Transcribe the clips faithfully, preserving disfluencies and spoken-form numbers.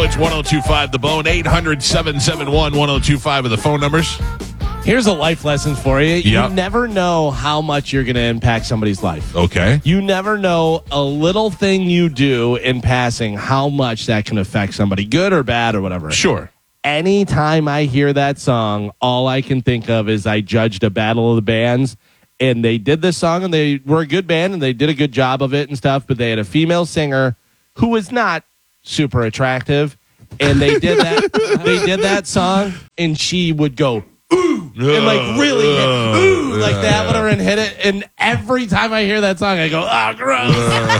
It's one oh two five The Bone. eight hundred, seven seven one, one oh two five are the phone numbers. Here's a life lesson for you. Yep. You never know how much you're going to impact somebody's life. Okay. You never know a little thing you do in passing, how much that can affect somebody, good or bad or whatever. Sure. Anytime I hear that song, all I can think of is I judged a battle of the bands, and they did this song, and they were a good band, and they did a good job of it and stuff, but they had a female singer who was not super attractive, and they did that they did that song, and she would go, ooh, and like really hit, ooh, like that with her and hit it, and every time I hear that song, I go, oh, gross.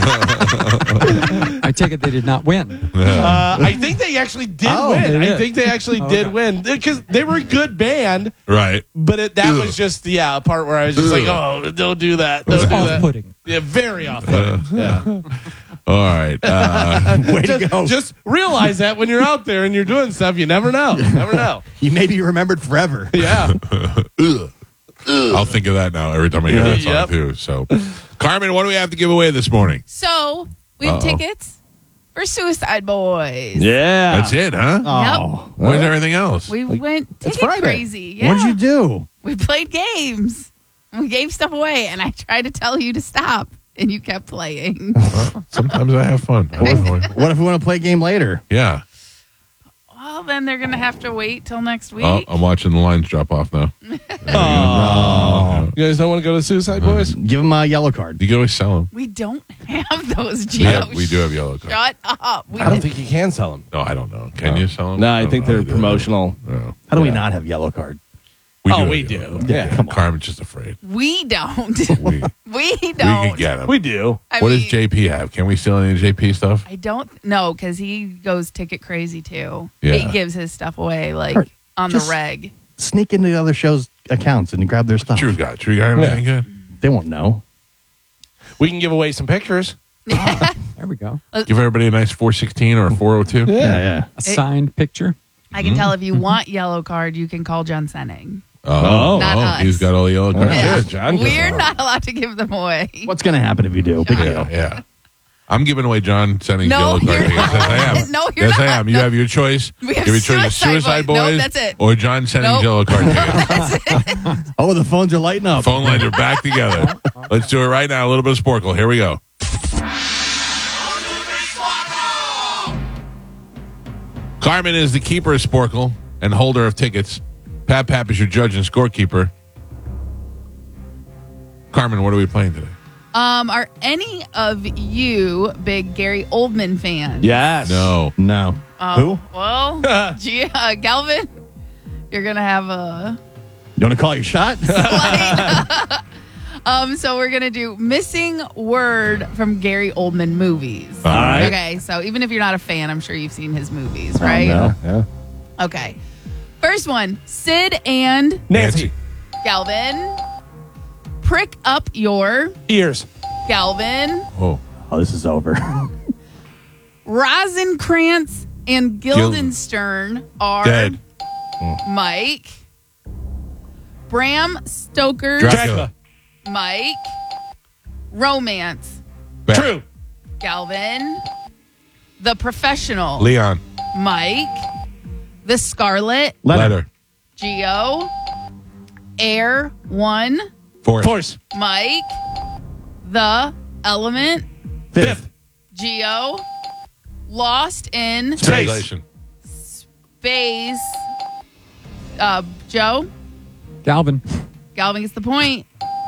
I take it they did not win. Uh, I think they actually did Oh, win. they I did. think they actually Oh, did okay. win because they were a good band. Right. But it, that Ugh. was just yeah a part where I was just like, Ugh. oh, don't do that. Don't do that. Off-putting. Yeah, very off-putting. Yeah. All right. Uh, Way to Just, go. just realize that when you're out there and you're doing stuff, you never know. You never know. You may be remembered forever. Yeah. ugh. I'll think of that now every time I hear that song, Yep. too. So, Carmen, what do we have to give away this morning? So we have Uh-oh. tickets for Suicide Boys. Yeah. That's it, huh? Oh. Where's everything else? We went It's ticket Friday. crazy. Yeah. What'd you do? We played games. We gave stuff away, and I tried to tell you to stop, and you kept playing. Well, sometimes I have fun. I like going- What if we want to play a game later? yeah. Well, then they're going to have to wait till next week. Oh, I'm watching the lines drop off now. Oh. You guys don't want to go to Suicide Boys? Give him a yellow card. You can always sell them. We don't have those, We, Gio. have, we do have yellow cards. Shut up. We I don't did- think you can sell them. No, I don't know. Can you sell them? No, I think they're promotional. No. How do we Yeah. not have yellow card? We Oh, do we have do. yellow cards. Yeah, come on. Carmen's just afraid. we don't. We, we we don't. could get them. We do. I What mean, does J P have? Can we steal any J P stuff? I don't know because he goes ticket crazy too. Yeah. He gives his stuff away like Kurt, on just- the reg. Sneak into the other show's accounts and grab their stuff. True guy. True guy. Everything good? They won't know. We can give away some pictures. There we go. Give everybody a nice four sixteen or a four oh two. Yeah, yeah. A signed picture. I can tell if you want yellow card, you can call John Senning. Oh, Not oh, us. he's got all the yellow cards. Yeah. Good. John gets We're them. not allowed to give them away. What's going to happen if you do? Big John. deal. Yeah, yeah. I'm giving away John Senning's No, yellow card you're tickets. Yes, I am. No, you're yes, I not. am. You No. have your choice. We have Give your choice of Suicide Suicide Boys. Boys Nope, that's it. or John Senning's Nope. yellow card tickets. That's it. Oh, the phones are lighting up. Phone lines are back together. Let's do it right now. A little bit of Sporkle. Here we go. Carmen is the keeper of Sporkle and holder of tickets. Pap Pap is your judge and scorekeeper. Carmen, what are we playing today? Um, are any of you big Gary Oldman fans? Yes. No. No. Um, Who? Well, G- uh, Galvin, you're gonna have a. You want to call your shot? Um, so we're gonna do missing word from Gary Oldman movies. All right. Okay, so even if you're not a fan, I'm sure you've seen his movies, right? Yeah. yeah. Okay. First one: Sid and Nancy. Galvin. Prick up your Ears. Galvin. Oh. Oh, this is over. Rosencrantz and Guildenstern are Dead. Mike. Bram Stoker's Dracula. Mike. Romance. Bad. True. Galvin. The Professional. Leon. Mike. The Scarlet. Letter. Geo. Air One. Force. Force. Mike. The Element. Fifth. Geo. Lost in Translation. Space. Uh, Joe. Galvin. Galvin gets the point.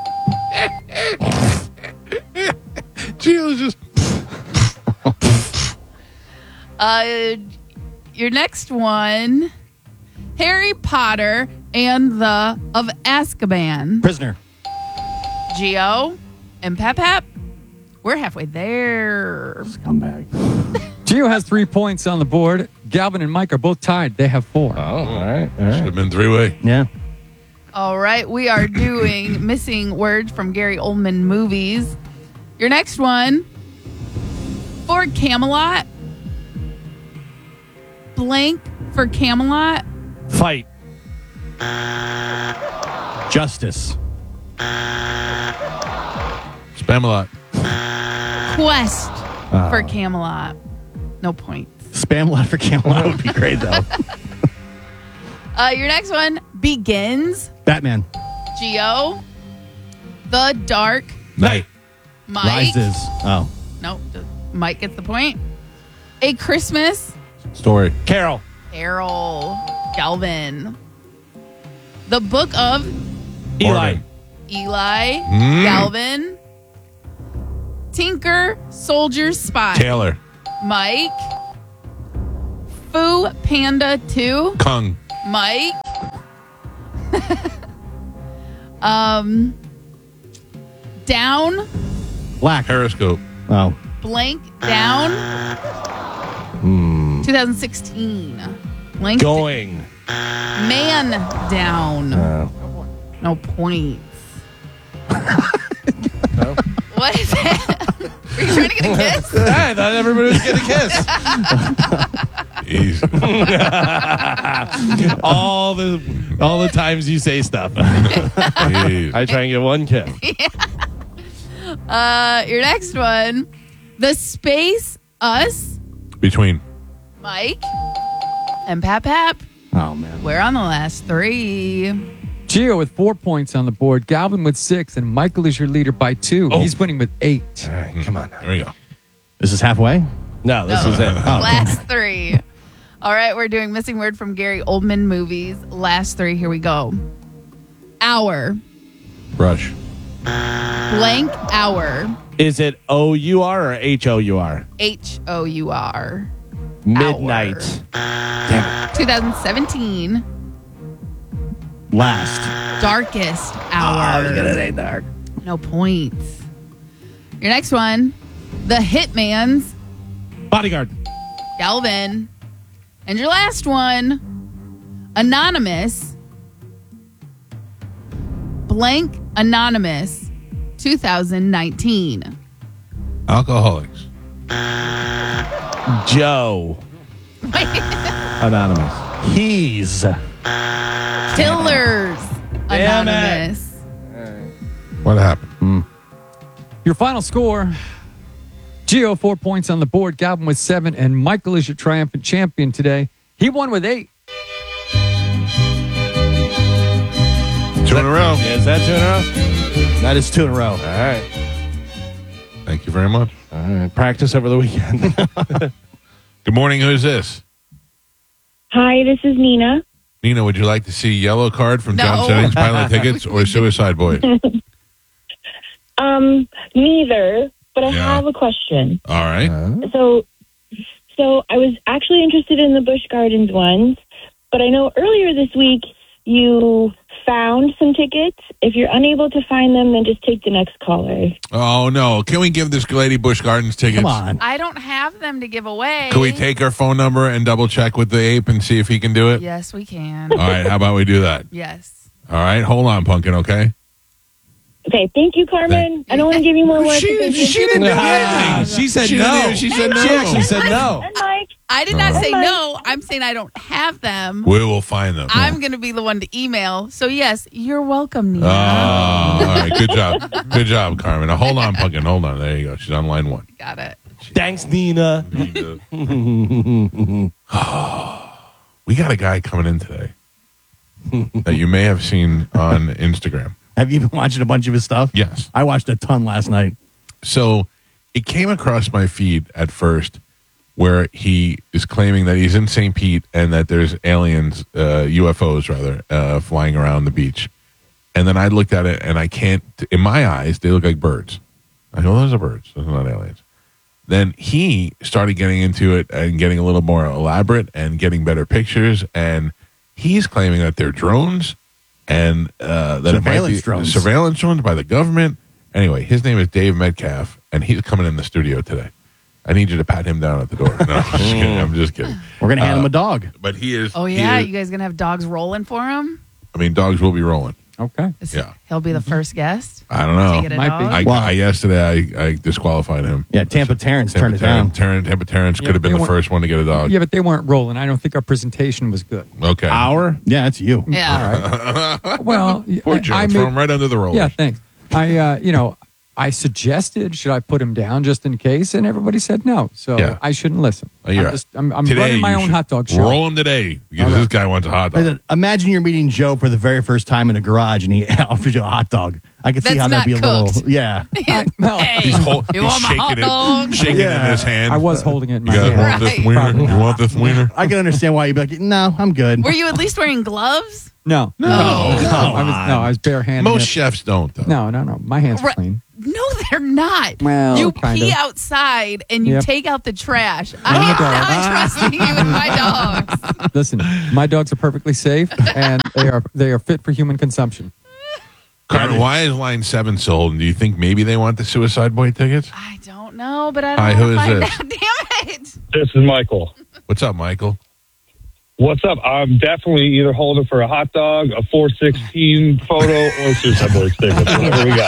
Gio's just. Uh, your next one, Harry Potter and the of Azkaban. Prisoner. Geo and Pep Pep. We're halfway there. Scumbag. Gio has three points on the board. Galvin and Mike are both tied. They have four. Oh, all right. All Should right. have been three way. Yeah. All right, we are doing missing words from Gary Oldman movies. Your next one, for Camelot. Blank for Camelot. Fight. Justice. Spam a lot. Quest for Camelot. No points. spam letter for Camelot would be great, though. Uh, your next one begins. Batman. Geo. The Dark Night. Mike. Rises. Oh. Nope. Mike gets the point. A Christmas Story. Carol. Carol. Galvin. The Book of Eli. Mormon. Eli. Mm. Galvin. Tinker Soldier Spy. Taylor. Mike. Foo Panda two. Kung. Mike. um. Down. Black. Periscope. Oh. Blank down. twenty sixteen. Blank Going. man down. Uh, No points. What is that? Were you trying to get a kiss? I thought everybody was getting a kiss. Easy. all the all the times you say stuff. Easy. I try and get one kiss. Uh, your next one. The Space Us. Between. Mike. And Pap Pap. Oh, man. We're on the last three. Gio with four points on the board. Galvin with six. And Michael is your leader by two. Oh. He's winning with eight. All right, come on. Now. There we go. This is halfway? No, this No. is it. Last three. All right, we're doing Missing Word from Gary Oldman movies. Last three. Here we go. Hour. Brush. Blank hour. Is it O U R or H O U R? H O U R. Midnight. twenty seventeen. Last. Darkest hour. say dark. No points. Your next one. The Hitman's Bodyguard. Galvin. And your last one. Anonymous. Blank Anonymous. two thousand nineteen. Alcoholics. Joe. Anonymous. He's. Tillers. Damn it. Anonymous. What happened? Your final score. Gio, four points on the board. Galvin with seven. And Michael is your triumphant champion today. He won with eight. Two in a row. Is that two in a row? That is two in a row. All right. Thank you very much. All right. Practice over the weekend. Good morning. Who's this? Hi, this is Nina. Nina, would you like to see Yellow Card from No. John Jennings, Pilot Tickets, or Suicide Boy? Um, neither, but I Yeah. have a question. All right. So, so I was actually interested in the Busch Gardens ones, but I know earlier this week you found some tickets. If you're unable to find them, then just take the next caller. Oh, no. Can we give this lady Busch Gardens tickets? Come on. I don't have them to give away. Can we take her phone number and double check with the ape and see if he can do it? Yes, we can. All right. How about we do that? Yes. All right. Hold on, Pumpkin, okay? Okay, thank you, Carmen. I don't want to give you more work. She, because you- she didn't do Ah, anything. she said She no. didn't even- She said no. She actually said no. And Mike, I did not Uh-huh. say Mike. no. I'm saying I don't have them. We will find them. I'm going to be the one to email. So, yes, you're welcome, Nina. Oh, all right. Good job. Good job, Carmen. Now, hold on, Pumpkin. Hold on. There you go. She's on line one. Got it. Thanks, Nina. We got a guy coming in today that you may have seen on Instagram. Have you been watching a bunch of his stuff? Yes. I watched a ton last night. So it came across my feed at first where he is claiming that he's in Saint Pete and that there's aliens, uh, U F Os rather, uh, flying around the beach. And then I looked at it and I can't, in my eyes, they look like birds. I go, those are birds. Those are not aliens. Then he started getting into it and getting a little more elaborate and getting better pictures. And he's claiming that they're drones and uh, that it might Surveillance be drones. surveillance drones by the government. Anyway, his name is Dave Metcalf, and he's coming in the studio today. I need you to pat him down at the door. No, I'm just kidding. I'm just kidding. We're going to hand Uh, him a dog. But he is. Oh, he yeah. is- You guys going to have dogs rolling for him? I mean, dogs will be rolling. Okay. Is- Yeah. He'll be the first guest. I don't to know. get a Might be. dog? I, Wow. I yesterday I, I disqualified him. Yeah, Tampa Terrence Tampa turned it Terrence, down. Terrence, Tampa Terrence Yeah, could have been they the weren't- first one to get a dog. Yeah, but they weren't rolling. I don't think our presentation was good. Okay. Hour? Yeah, it's you. Yeah. Well, Poor I, Joe. I Throw made- him right under the rollers. Yeah, thanks. I, uh, you know, I suggested, should I put him down just in case? And everybody said no. So Yeah. I shouldn't listen. Oh, you're I'm, just, I'm, I'm Today, running my you own should hot dog show. Roll him today because this guy wants a hot dog. Imagine you're meeting Joe for the very first time in a garage and he offers you a hot dog. I can see That's how that'd be a not little, cooked. yeah. No, Hey, He's, hol- you he's want my shaking hot it, dog? shaking it in Yeah. his hand. I was holding it in my You guys hand. want this Right. wiener? Probably You not. want this wiener? I can understand why you'd be like, no, I'm good. Were you at least wearing gloves? No. No. no, I was, no, I was barehanded. Most chefs don't, though. No, no, no. My hands are Right. clean. No, they're not. Well, you kind pee of. outside and you Yep. take out the trash. I my am dog. not trusting you with my dogs. Listen, my dogs are perfectly safe and they are they are fit for human consumption. Carmen, why is line seven sold? And do you think maybe they want the Suicide Boy tickets? I don't know, but I don't Hi, want who to is find this? out. Damn it. This is Michael. What's up, Michael? What's up? I'm definitely either holding for a hot dog, a four sixteen photo, or Suicide Boys tickets. Whatever we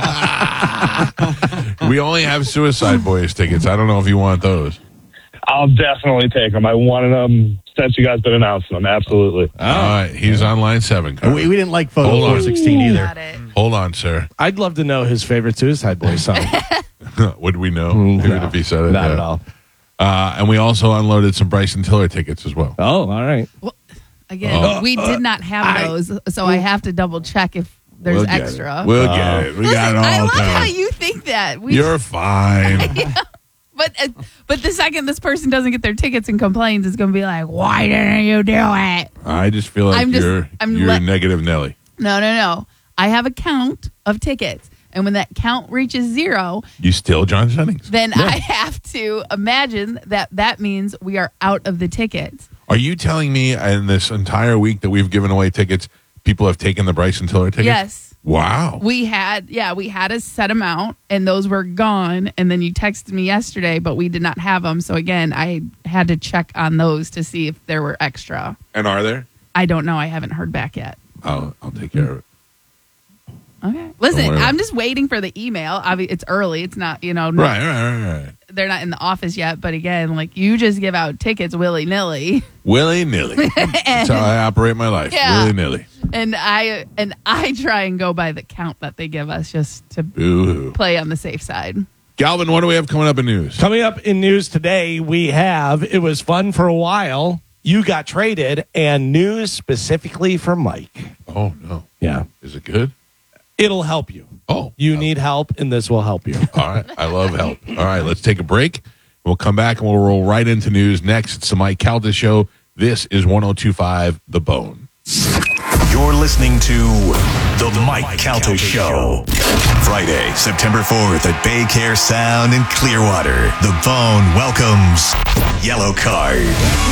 got. We only have Suicide Boys tickets. I don't know if you want those. I'll definitely take them. I wanted them since you guys been announcing them. Absolutely. All right, he's on line seven. Carmen. We, we didn't like photo Hold on. four sixteen either. Got it. Hold on, sir. I'd love to know his favorite Suicide Boys song. Would we know Mm, even no, if he said it? Not Yeah. at all. Uh, and we also unloaded some Bryson Tiller tickets as well. Oh, all right. Again, Oh. we did not have I- those, so I have to double check if there's We'll get extra. It. We'll get it. We got it all I love how covered. you think that. We, You're fine. but uh, but the second this person doesn't get their tickets and complains, it's going to be like, why didn't you do it? I just feel like I'm just- you're I'm you're let- negative Nelly. No, no, no. I have a count of tickets. And when that count reaches zero, You still John Jennings? then I have to imagine that that means we are out of the tickets. Are you telling me in this entire week that we've given away tickets, people have taken the Bryson Tiller tickets? Yes. Wow. We had, yeah, we had a set amount and those were gone. And then you texted me yesterday, but we did not have them. So again, I had to check on those to see if there were extra. And are there? I don't know. I haven't heard back yet. I'll I'll take care of it. Okay. Listen, worry. I'm just waiting for the email. Obvi- It's early. It's not, you know, no- Right, right, right, right. they're not in the office yet. But again, like you just give out tickets willy nilly. Willy nilly. That's how I operate my life. Yeah. Willy nilly. And I and I try and go by the count that they give us just to Boo. play on the safe side. Galvin, what do we have coming up in news? Coming up in news today, we have It Was Fun for a While. You Got Traded, and news specifically for Mike. Oh no. Yeah. Is it good? It'll help you. Oh. You need help, and this will help you. All right. I love help. All right, let's take a break. We'll come back and we'll roll right into news next. It's the Mike Calda Show. This is one oh two point five The Bone. You're listening to The Mike Calta Show. Friday, September fourth at Bay Care Sound in Clearwater. The Bone welcomes Yellow Card.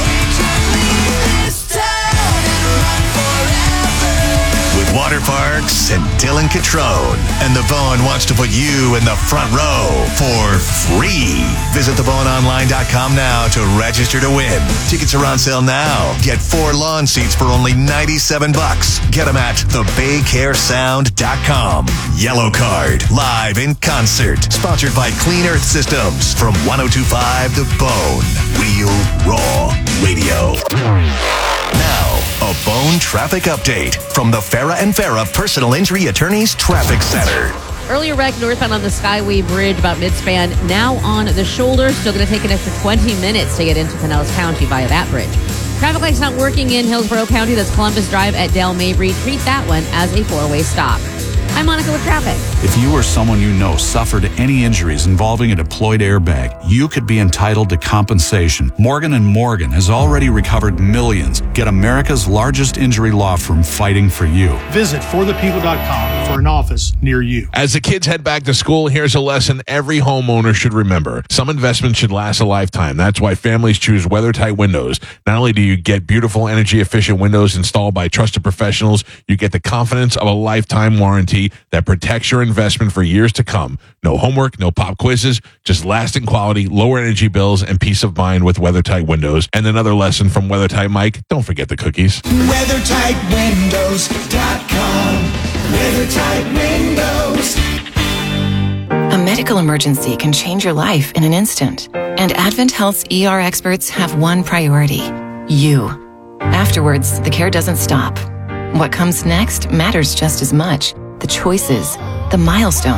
With Water Parks and Dylan Catrone. And The Bone wants to put you in the front row for free. Visit the bone online dot com now to register to win. Tickets are on sale now. Get four lawn seats for only ninety-seven bucks. Get them at the bay care sound dot com. Yellow Card, live in concert. Sponsored by Clean Earth Systems from one oh two point five The Bone. Real Raw Radio. Now, a Bone traffic update from the Farah and Farah Personal Injury Attorneys Traffic Center. Earlier wreck northbound on the Skyway Bridge about midspan. Now on the shoulder. Still going to take an extra twenty minutes to get into Pinellas County via that bridge. Traffic light's not working in Hillsborough County. That's Columbus Drive at Del Mabry. Treat that one as a four-way stop. I'm Monica with traffic. If you or someone you know suffered any injuries involving a deployed airbag, you could be entitled to compensation. Morgan and Morgan has already recovered millions. Get America's largest injury law firm fighting for you. Visit for the people dot com for an office near you. As the kids head back to school, here's a lesson every homeowner should remember. Some investments should last a lifetime. That's why families choose WeatherTight Windows. Not only do you get beautiful, energy-efficient windows installed by trusted professionals, you get the confidence of a lifetime warranty that protects your investment for years to come. No homework, no pop quizzes, just lasting quality, lower energy bills, and peace of mind with WeatherTight Windows. And another lesson from WeatherTight Mike, don't forget the cookies. weather tight windows dot com. WeatherTight Windows. A medical emergency can change your life in an instant. And Advent Health's E R experts have one priority: you. Afterwards, the care doesn't stop. What comes next matters just as much. The choices, the milestones,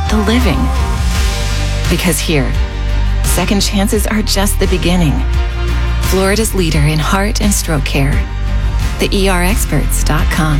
the living. Because here, second chances are just the beginning. Florida's leader in heart and stroke care. the E R experts dot com.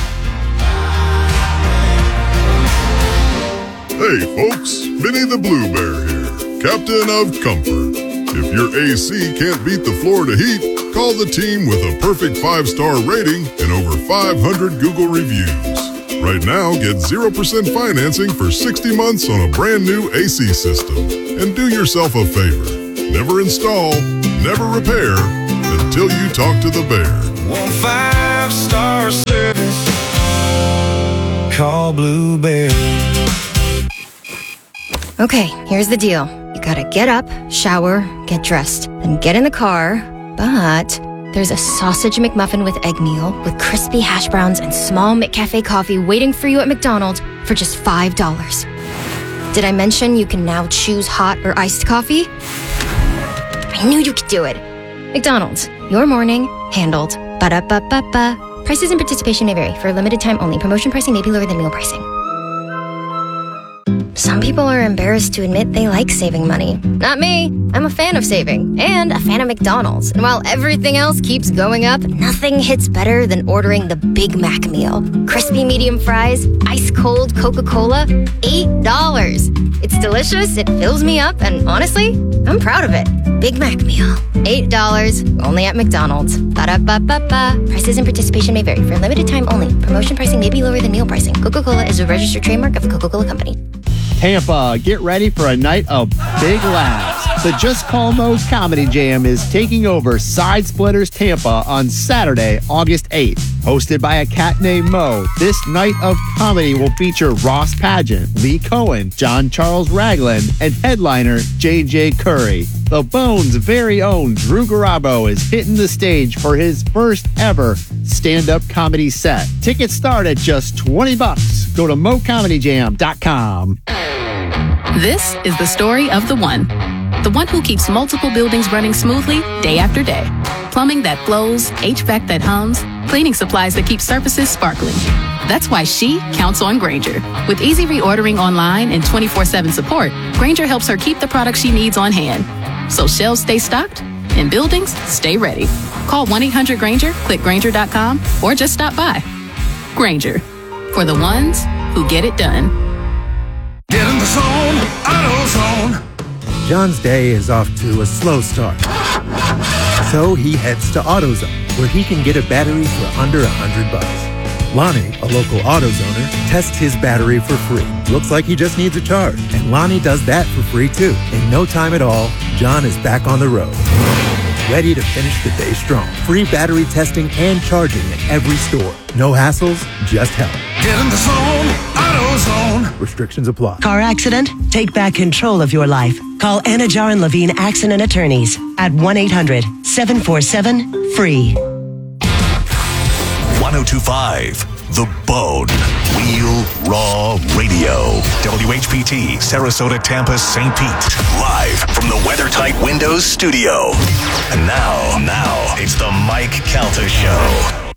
Hey folks, Vinny the Blue Bear here, Captain of Comfort. If your A C can't beat the Florida heat, call the team with a perfect five-star rating and over five hundred Google reviews. Right now, get zero percent financing for sixty months on a brand new A C system. And do yourself a favor. Never install, never repair until you talk to the bear. One five-star service. Call Blue Bear. Okay, here's the deal. You gotta get up, shower, get dressed, then get in the car. But there's a sausage McMuffin with egg meal, with crispy hash browns and small McCafe coffee waiting for you at McDonald's for just five dollars. Did I mention you can now choose hot or iced coffee? I knew you could do it. McDonald's, your morning, handled. Ba-da-ba-ba-ba. Prices and participation may vary. For a limited time only. Promotion pricing may be lower than meal pricing. Some people are embarrassed to admit they like saving money. Not me. I'm a fan of saving and a fan of McDonald's. And while everything else keeps going up, nothing hits better than ordering the Big Mac meal. Crispy medium fries, ice cold Coca-Cola, eight dollars. It's delicious, it fills me up, and honestly, I'm proud of it. Big Mac meal, eight dollars, only at McDonald's. Ba-da-ba-ba-ba. Prices and participation may vary. For a limited time only. Promotion pricing may be lower than meal pricing. Coca-Cola is a registered trademark of the Coca-Cola Company. Tampa, get ready for a night of big laughs. The Just Call Mo's Comedy Jam is taking over Side Splitters Tampa on Saturday, August eighth. Hosted by a cat named Mo, this night of comedy will feature Ross Pageant, Lee Cohen, John Charles Ragland, and headliner J J Curry. The Bones' very own Drew Garabo is hitting the stage for his first ever stand-up comedy set. Tickets start at just twenty bucks. Go to mo comedy jam dot com. This is the story of the one. The one who keeps multiple buildings running smoothly day after day. Plumbing that flows, H V A C that hums, cleaning supplies that keep surfaces sparkling. That's why she counts on Grainger. With easy reordering online and twenty-four seven support, Grainger helps her keep the products she needs on hand. So shelves stay stocked and buildings stay ready. Call one eight hundred Grainger, click Grainger dot com, or just stop by. Grainger, for the ones who get it done. Get in the zone, AutoZone. John's day is off to a slow start. So he heads to AutoZone, where he can get a battery for under a hundred bucks. Lonnie, a local AutoZoner, tests his battery for free. Looks like he just needs a charge, and Lonnie does that for free too. In no time at all, John is back on the road, ready to finish the day strong. Free battery testing and charging at every store. No hassles, just help. Get in the zone, AutoZone. Restrictions apply. Car accident? Take back control of your life. Call Anajar and Levine Accident Attorneys at one eight hundred seven four seven free. one oh two point five The Bone. Real Raw Radio. W H P T, Sarasota, Tampa, Saint Pete. Live from the WeatherTight Windows studio. And now, now, it's the Mike Calta Show.